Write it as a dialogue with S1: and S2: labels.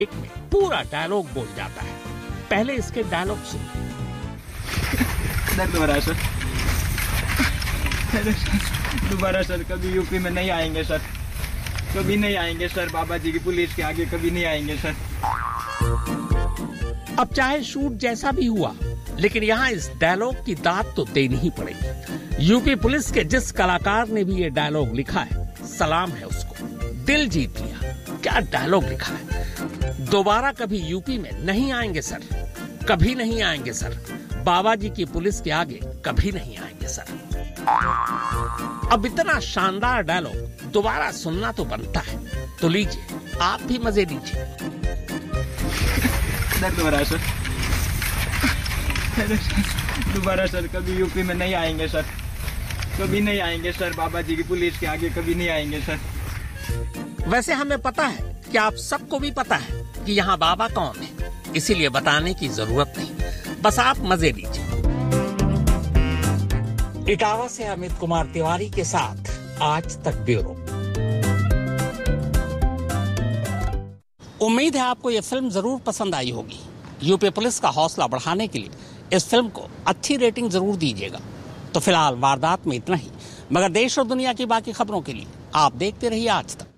S1: एक में पूरा डायलॉग बोल जाता है। पहले इसके डायलॉग सुन।
S2: दोबारा सर कभी यूपी में नहीं आएंगे सर, कभी नहीं आएंगे सर, बाबा जी की पुलिस के आगे कभी नहीं आएंगे सर।
S1: अब चाहे शूट जैसा भी हुआ, लेकिन यहाँ इस डायलॉग की दाद तो देनी ही पड़ेगी। यूपी पुलिस के जिस कलाकार ने भी ये डायलॉग लिखा है, सलाम है उसको। दिल जीत लिया। क्या डायलॉग लिखा है। दोबारा कभी यूपी में नहीं आएंगे सर, कभी नहीं आएंगे सर, बाबा जी की पुलिस के आगे कभी नहीं आएंगे सर। अब इतना शानदार डायलॉग दोबारा सुनना तो बनता है, तो लीजिए आप भी मजे लीजिए।
S2: दोबारा सर कभी यूपी में नहीं आएंगे सर, कभी नहीं आएंगे सर, बाबा जी की पुलिस के आगे कभी नहीं आएंगे सर।
S1: वैसे हमें पता है कि आप सबको भी पता है कि यहाँ बाबा कौन है, इसीलिए बताने की जरूरत नहीं, बस आप मजे लीजिए। इटावा से अमित कुमार तिवारी के साथ आज तक ब्यूरो। उम्मीद है आपको यह फिल्म जरूर पसंद आई होगी। यूपी पुलिस का हौसला बढ़ाने के लिए इस फिल्म को अच्छी रेटिंग जरूर दीजिएगा। तो फिलहाल वारदात में इतना ही, मगर देश और दुनिया की बाकी खबरों के लिए आप देखते रहिए आज तक।